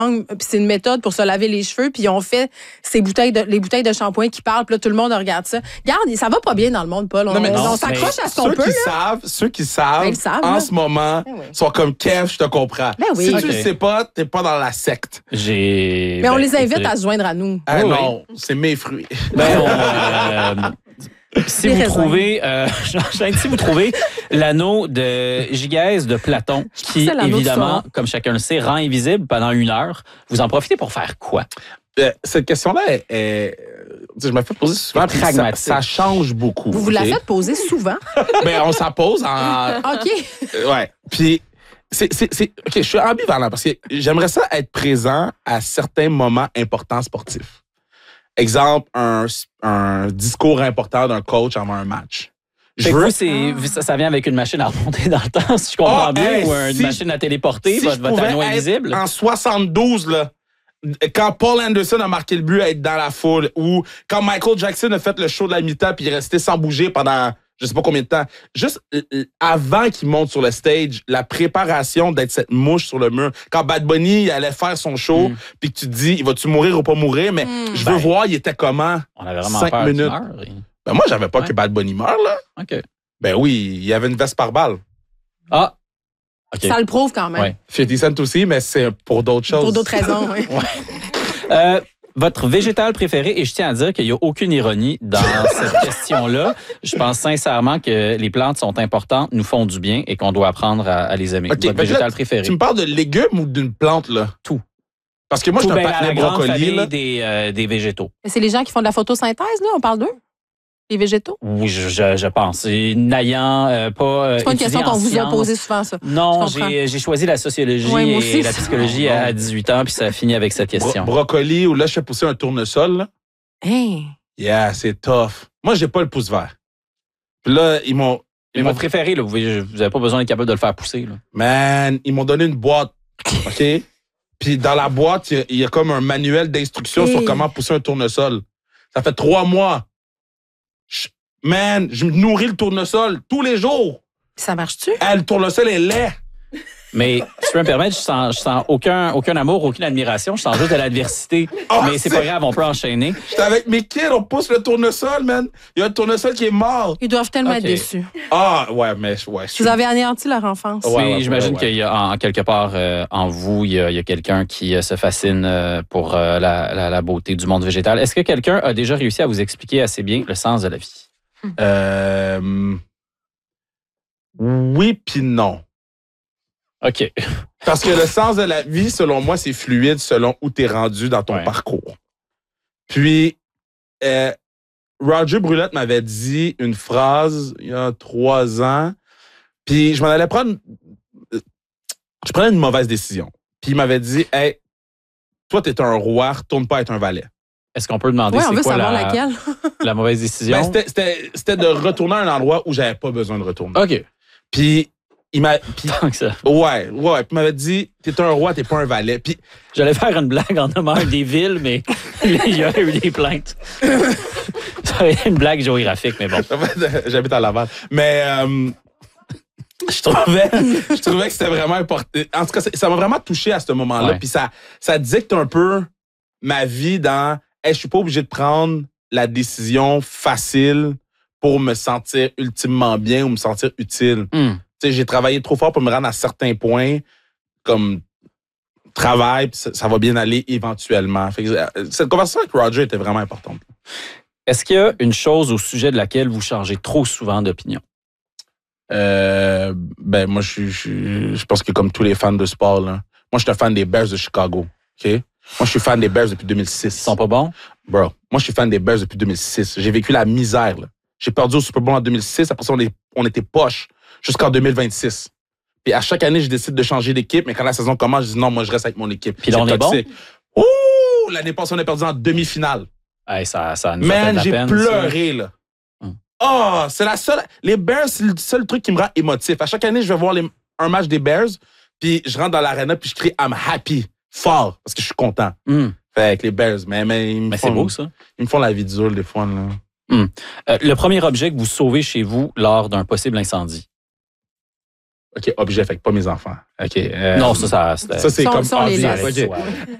Puis c'est une méthode pour se laver les cheveux. Puis ils ont fait les bouteilles de shampoing qui parlent. Puis là, tout le monde regarde ça. Regarde, ça va pas bien dans le monde, Paul. On s'accroche à ce qu'on peut. Ceux qui savent, en ce moment, sont comme Kev, je te comprends. Oui. Si tu le sais pas, t'es pas dans la secte. Mais on les invite à se joindre à nous. Non, c'est mes fruits. Si vous trouvez, si vous trouvez l'anneau de Gigaise de Platon, qui évidemment, comme chacun le sait, rend invisible pendant 1 heure, vous en profitez pour faire quoi? Cette question-là je me fais poser souvent. Ça change beaucoup. Vous la faites poser souvent? On s'en pose en. OK. Ouais. Puis OK, je suis ambivalent parce que j'aimerais ça être présent à certains moments importants sportifs. Exemple, un discours important d'un coach avant un match. Ça vient avec une machine à remonter dans le temps, si je comprends bien, ou une machine à téléporter, votre anneau invisible. En 72, là, quand Paul Anderson a marqué le but à être dans la foule, ou quand Michael Jackson a fait le show de la mi-temps puis il est resté sans bouger pendant je sais pas combien de temps. Juste avant qu'il monte sur le stage, la préparation d'être cette mouche sur le mur. Quand Bad Bunny il allait faire son show, puis que tu te dis, vas-tu mourir ou pas mourir? Mais je veux voir, il était comment? On avait vraiment 5 peur minutes. Moi, j'avais pas que Bad Bunny meure, là. OK. Oui, il y avait une veste par balle. Ah! Okay. Ça le prouve quand même. 50 Cent aussi, mais c'est pour d'autres choses. Pour d'autres raisons, oui. Votre végétal préféré, et je tiens à dire qu'il n'y a aucune ironie dans cette question-là. Je pense sincèrement que les plantes sont importantes, nous font du bien et qu'on doit apprendre à les aimer. Okay, votre végétal préféré. Tu me parles de légumes ou d'une plante, là? Tout. Parce que moi, je suis un patin brocoli. Là. Des végétaux. Mais c'est les gens qui font de la photosynthèse, là? On parle d'eux? Les végétaux? Oui, je pense. N'ayant pas. C'est pas une question qu'on vous a posée souvent, ça. Non, j'ai choisi la sociologie et la psychologie à 18 ans, puis ça a fini avec cette question. Brocoli, ou là, je fais pousser un tournesol. Là. Hey. Yeah, c'est tough. Moi, j'ai pas le pouce vert. Puis là, ils m'ont. Votre préféré, là, vous n'avez pas besoin d'être capable de le faire pousser. Là. Man, ils m'ont donné une boîte. OK? Puis dans la boîte, il y a comme un manuel d'instruction sur comment pousser un tournesol. Ça fait 3 mois. Je me nourris le tournesol tous les jours. Ça marche-tu? Le tournesol est laid. Mais, si tu peux me permettre, je sens aucun amour, aucune admiration. Je sens juste de l'adversité. Mais c'est pas grave, on peut enchaîner. J'étais avec mes kids, on pousse le tournesol, man. Il y a un tournesol qui est mort. Ils doivent tellement être déçus. Vous avez anéanti leur enfance. Oui, j'imagine qu'il y a en quelque part en vous, il y a quelqu'un qui se fascine pour la beauté du monde végétal. Est-ce que quelqu'un a déjà réussi à vous expliquer assez bien le sens de la vie? Oui puis non. OK. Parce que le sens de la vie, selon moi, c'est fluide selon où tu es rendu dans ton parcours. Puis, Roger Brulotte m'avait dit une phrase il y a 3 ans, puis je m'en allais prendre... Je prenais une mauvaise décision. Puis il m'avait dit, « Hey, toi, t'es un roi, retourne pas être un valet. » Est-ce qu'on peut demander c'est quoi laquelle? La mauvaise décision? C'était de retourner à un endroit où j'avais pas besoin de retourner. OK. Puis, Tant que ça. Ouais. Puis il m'avait dit, t'es un roi, t'es pas un valet. Puis j'allais faire une blague en nommant des villes, mais il y a eu des plaintes. Ça une blague géographique, mais bon. J'habite à Laval. Mais je trouvais que c'était vraiment important. En tout cas, ça m'a vraiment touché à ce moment-là. Puis ça dicte un peu ma vie dans, je suis pas obligé de prendre la décision facile pour me sentir ultimement bien ou me sentir utile. J'ai travaillé trop fort pour me rendre à certains points, comme travail, puis ça va bien aller éventuellement. Fait que, cette conversation avec Roger était vraiment importante. Est-ce qu'il y a une chose au sujet de laquelle vous changez trop souvent d'opinion? Moi, je pense que comme tous les fans de sport, là, moi, je suis un fan des Bears de Chicago. OK? Moi, je suis fan des Bears depuis 2006. Ils sont pas bons? Bro, moi, je suis fan des Bears depuis 2006. J'ai vécu la misère, là. J'ai perdu au Super Bowl en 2006. Après ça, on était poche jusqu'en 2026. Puis à chaque année, je décide de changer d'équipe, mais quand la saison commence, je dis non, moi, je reste avec mon équipe. Puis là, on est bon? Ouh! L'année passée, on a perdu en demi-finale. Hey, ça nous Man, a fait de la j'ai peine, pleuré, là. C'est la seule... Les Bears, c'est le seul truc qui me rend émotif. À chaque année, je vais voir un match des Bears, puis je rentre dans l'arena, puis je crie « I'm happy », fort, parce que je suis content. Fait avec les Bears, mais c'est beau, ça. Ils me font la vie dure, des fois, là. Le premier objet que vous sauvez chez vous lors d'un possible incendie? OK, objet, fait que pas mes enfants. OK. Non, ça c'est Sont- comme sont les obvious. laisses. OK.